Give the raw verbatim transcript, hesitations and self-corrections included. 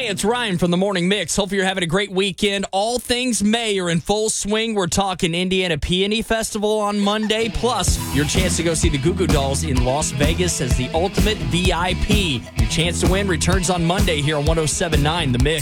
Hey, it's Ryan from the Morning Mix. Hope you're having a great weekend. All things May are in full swing. We're talking Indiana Peony Festival on Monday, plus your chance to go see the Goo Goo Dolls in Las Vegas as the ultimate V I P. Your chance to win returns on Monday here on one oh seven point nine The Mix.